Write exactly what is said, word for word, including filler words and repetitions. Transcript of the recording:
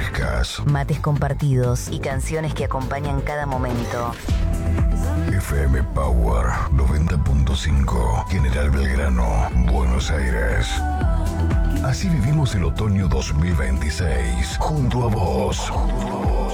frescas. Mates compartidos y canciones que acompañan cada momento. F M Power noventa punto cinco, General Belgrano, Buenos Aires. Así vivimos el otoño dos mil veintiséis, junto a vos.